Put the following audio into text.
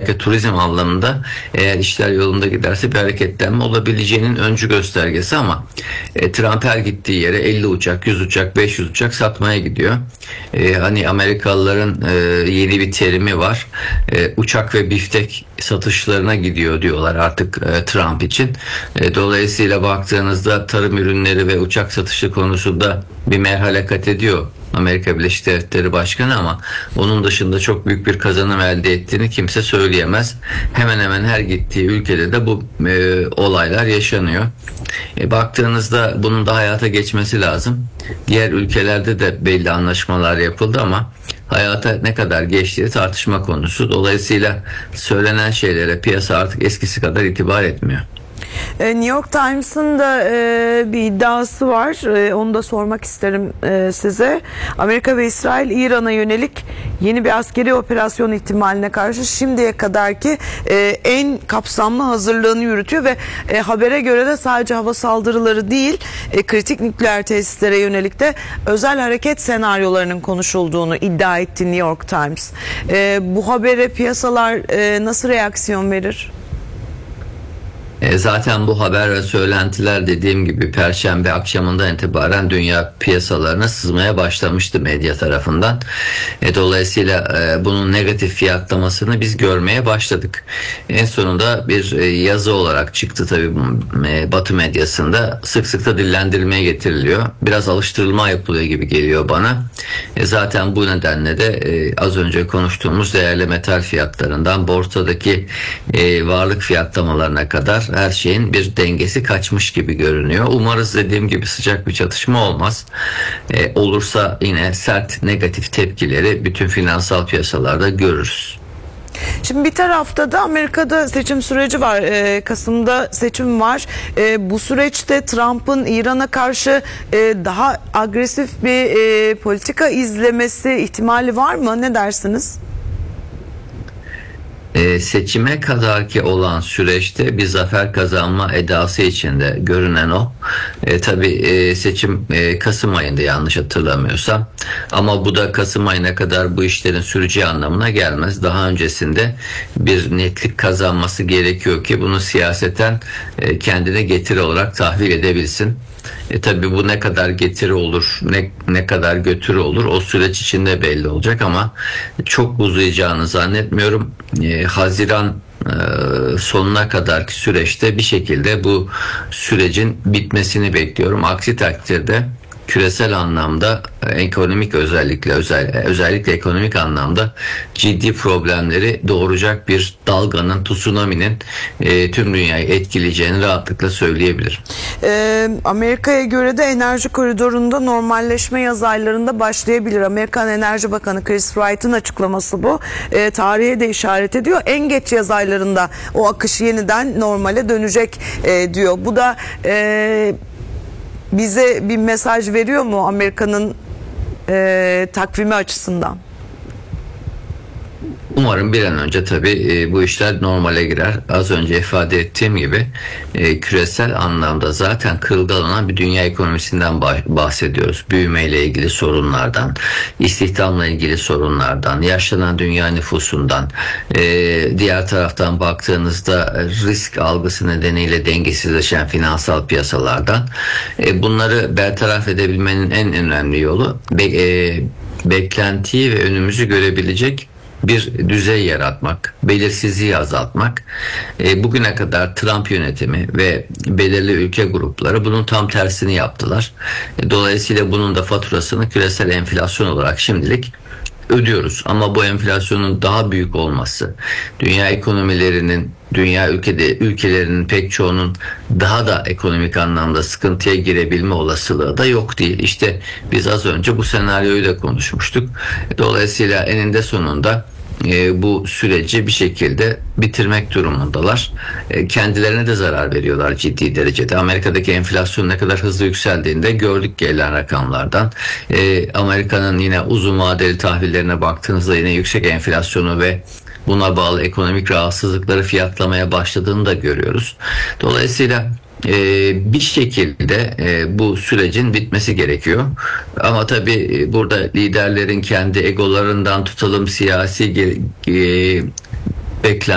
özellikle turizm anlamında eğer işler yolunda giderse bir hareketlenme olabileceğinin öncü göstergesi ama Trump her gittiği yere 50 uçak, 100 uçak, 500 uçak satmaya gidiyor. Hani Amerikalıların yeni bir terimi var. Uçak ve biftek satışlarına gidiyor diyorlar artık Trump için. Dolayısıyla baktığınızda tarım ürünleri ve uçak satışı konusunda bir merhale kat ediyor Amerika Birleşik Devletleri Başkanı ama onun dışında çok büyük bir kazanım elde ettiğini kimse söyleyemez. Hemen hemen her gittiği ülkede de bu olaylar yaşanıyor. Baktığınızda bunun da hayata geçmesi lazım. Diğer ülkelerde de belli anlaşmalar yapıldı ama hayata ne kadar geçtiği tartışma konusu. Dolayısıyla söylenen şeylere piyasa artık eskisi kadar itibar etmiyor. New York Times'ın da bir iddiası var. Onu da sormak isterim size. Amerika ve İsrail İran'a yönelik yeni bir askeri operasyon ihtimaline karşı şimdiye kadarki en kapsamlı hazırlığını yürütüyor ve habere göre de sadece hava saldırıları değil, kritik nükleer tesislere yönelik de özel hareket senaryolarının konuşulduğunu iddia etti New York Times. Bu habere piyasalar nasıl reaksiyon verir? Zaten bu haber ve söylentiler dediğim gibi Perşembe akşamından itibaren dünya piyasalarına sızmaya başlamıştı medya tarafından. Dolayısıyla bunun negatif fiyatlamasını biz görmeye başladık. En sonunda bir yazı olarak çıktı tabii Batı medyasında. Sık sık da dillendirilmeye getiriliyor. Biraz alıştırılma yapılıyor gibi geliyor bana. Zaten bu nedenle de az önce konuştuğumuz değerli metal fiyatlarından borsadaki varlık fiyatlamalarına kadar her şeyin bir dengesi kaçmış gibi görünüyor. Umarız dediğim gibi sıcak bir çatışma olmaz. Olursa yine sert negatif tepkileri bütün finansal piyasalarda görürüz. Şimdi bir tarafta da Amerika'da seçim süreci var. Kasım'da seçim var. Bu süreçte Trump'ın İran'a karşı daha agresif bir politika izlemesi ihtimali var mı? Ne dersiniz? Seçime kadarki olan süreçte bir zafer kazanma edası içinde görünen o. Tabii seçim Kasım ayında yanlış hatırlamıyorsam ama bu da Kasım ayına kadar bu işlerin süreceği anlamına gelmez. Daha öncesinde bir netlik kazanması gerekiyor ki bunu siyaseten kendine getiri olarak tahvil edebilsin. Tabii bu ne kadar getiri olur, ne kadar götürü olur o süreç içinde belli olacak ama çok uzayacağını zannetmiyorum. Haziran sonuna kadarki süreçte bir şekilde bu sürecin bitmesini bekliyorum. Aksi takdirde küresel anlamda ekonomik özellikle ekonomik anlamda ciddi problemleri doğuracak bir dalganın, tsunami'nin tüm dünyayı etkileyeceğini rahatlıkla söyleyebilirim. Amerika'ya göre de enerji koridorunda normalleşme yaz aylarında başlayabilir. Amerikan Enerji Bakanı Chris Wright'ın açıklaması bu. Tarihe de işaret ediyor. En geç yaz aylarında o akış yeniden normale dönecek diyor. Bu da bize bir mesaj veriyor mu Amerika'nın takvimi açısından? Umarım bir an önce tabii bu işler normale girer. Az önce ifade ettiğim gibi küresel anlamda zaten kırılganlanan bir dünya ekonomisinden bahsediyoruz. Büyümeyle ilgili sorunlardan, istihdamla ilgili sorunlardan, yaşlanan dünya nüfusundan, diğer taraftan baktığınızda risk algısı nedeniyle dengesizleşen finansal piyasalardan. Bunları bertaraf edebilmenin en önemli yolu beklentiyi ve önümüzü görebilecek bir düzey yaratmak, belirsizliği azaltmak. Bugüne kadar Trump yönetimi ve belirli ülke grupları bunun tam tersini yaptılar. Dolayısıyla bunun da faturasını küresel enflasyon olarak şimdilik ödüyoruz. Ama bu enflasyonun daha büyük olması, dünya ekonomilerinin, dünya ülkelerinin pek çoğunun daha da ekonomik anlamda sıkıntıya girebilme olasılığı da yok değil. İşte biz az önce bu senaryoyu da konuşmuştuk. Dolayısıyla eninde sonunda bu süreci bir şekilde bitirmek durumundalar. Kendilerine de zarar veriyorlar ciddi derecede. Amerika'daki enflasyon ne kadar hızlı yükseldiğini de gördük gelen rakamlardan. Amerika'nın yine uzun vadeli tahvillerine baktığınızda yine yüksek enflasyonu ve buna bağlı ekonomik rahatsızlıkları fiyatlamaya başladığını da görüyoruz. Dolayısıyla bir şekilde bu sürecin bitmesi gerekiyor. Ama tabii burada liderlerin kendi egolarından tutalım siyasi beklentileri